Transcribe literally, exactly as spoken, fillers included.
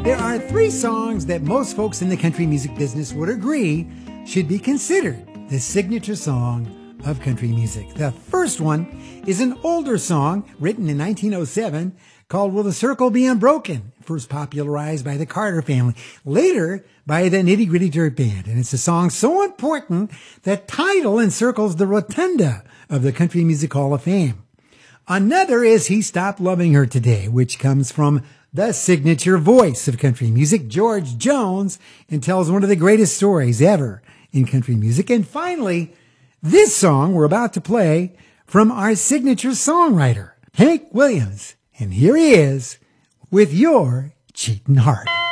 There are three songs that most folks in the country music business would agree should be considered the signature song of country music. The first one is an older song written in nineteen oh seven called Will the Circle Be Unbroken, first popularized by the Carter Family, later by the Nitty Gritty Dirt Band. And it's a song so important that title encircles the rotunda of the Country Music Hall of Fame. Another is He Stopped Loving Her Today, which comes from the signature voice of country music, George Jones, and tells one of the greatest stories ever in country music. And finally, this song we're about to play from our signature songwriter, Hank Williams. And here he is with Your Cheatin' Heart.